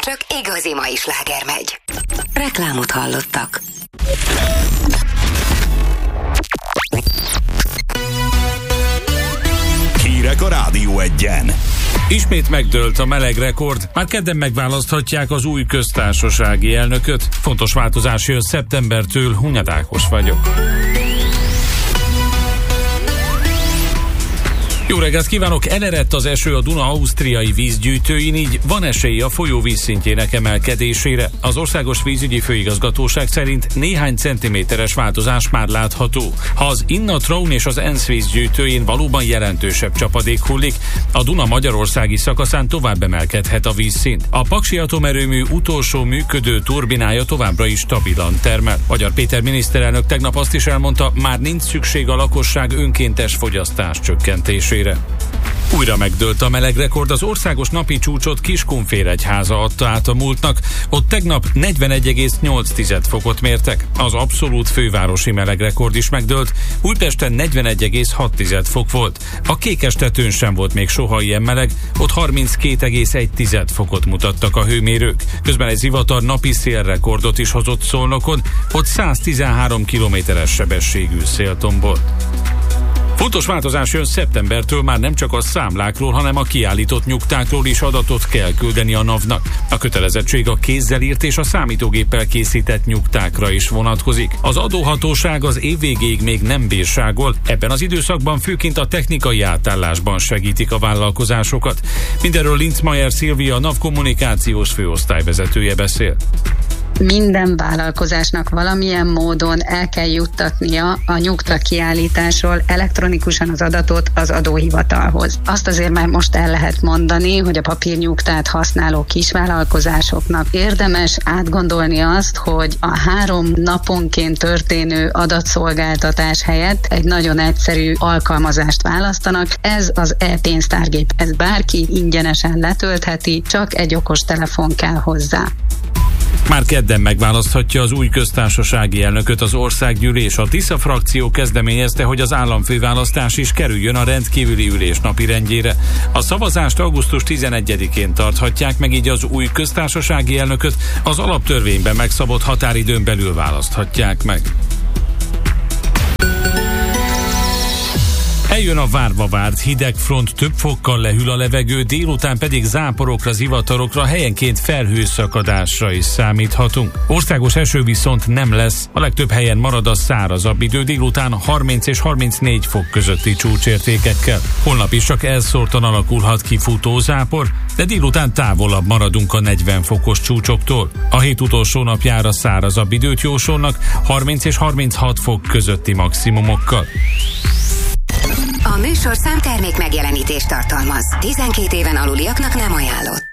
csak igazi mai sláger megy. Reklámot hallottak. Hírek a Rádió Egyen. Ismét megdőlt a meleg rekord, már kedden megválaszthatják az új köztársasági elnököt. Fontos változás jön szeptembertől, Hunyad Ákos vagyok. Jó reggelt kívánok! Elerett az eső a Duna ausztriai vízgyűjtőin, így van esély a folyó vízszintjének emelkedésére. Az Országos Vízügyi Főigazgatóság szerint néhány centiméteres változás már látható. Ha az Inna Traun és az Ensz vízgyűjtőjén valóban jelentősebb csapadék hullik, a Duna magyarországi szakaszán tovább emelkedhet a vízszint. A Paksi atomerőmű utolsó működő turbinája továbbra is stabilan termel. Magyar Péter miniszterelnök tegnap azt is elmondta, már nincs szükség a lakosság önkéntes fogyasztás csökkentésére. Újra megdőlt a melegrekord, az országos napi csúcsot Kiskunfélegyháza adta át a múltnak, ott tegnap 41,8 fokot mértek. Az abszolút fővárosi melegrekord is megdőlt, Újpesten 41,6 fok volt. A Kékestetőn sem volt még soha ilyen meleg, ott 32,1 fokot mutattak a hőmérők. Közben egy zivatar napi szélrekordot is hozott Szolnokon, ott 113 kilométeres sebességű szél tombolt. Fontos változás jön szeptembertől, már nem csak a számlákról, hanem a kiállított nyugtákról is adatot kell küldeni a NAV-nak. A kötelezettség a kézzel írt és a számítógéppel készített nyugtákra is vonatkozik. Az adóhatóság az év végéig még nem bírságol, ebben az időszakban főként a technikai átállásban segítik a vállalkozásokat. Mindenről Linzmeier Szilvia, a NAV kommunikációs főosztályvezetője beszél. Minden vállalkozásnak valamilyen módon el kell juttatnia a nyugta kiállításról elektronikusan az adatot az adóhivatalhoz. Azt azért már most el lehet mondani, hogy a papírnyugtát használó kisvállalkozásoknak érdemes átgondolni azt, hogy a 3 naponként történő adatszolgáltatás helyett egy nagyon egyszerű alkalmazást választanak. Ez az e-pénztárgép, ez bárki ingyenesen letöltheti, csak egy okostelefon kell hozzá. Már kedden megválaszthatja az új köztársasági elnököt az országgyűlés. A Tisza frakció kezdeményezte, hogy az államfőválasztás is kerüljön a rendkívüli ülés napirendjére. A szavazást augusztus 11-én tarthatják meg, így az új köztársasági elnököt az alaptörvényben megszabott határidőn belül választhatják meg. Eljön a várva várt hideg front, több fokkal lehűl a levegő, délután pedig záporokra, zivatarokra, helyenként felhőszakadásra is számíthatunk. Országos eső viszont nem lesz, a legtöbb helyen marad a szárazabb idő, délután 30 és 34 fok közötti csúcsértékekkel. Holnap is csak elszórtan alakulhat ki futózápor, de délután távolabb maradunk a 40 fokos csúcsoktól. A hét utolsó napjára szárazabb időt jósolnak, 30 és 36 fok közötti maximumokkal. A műsorszám termék megjelenítést tartalmaz. 12 éven aluliaknak nem ajánlott.